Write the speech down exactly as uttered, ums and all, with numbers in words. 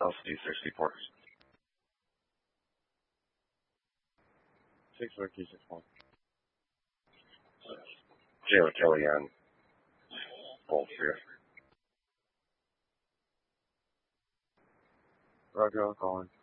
L C sixty-four. six four two six one. J O Kelly on both here. Roger, calling.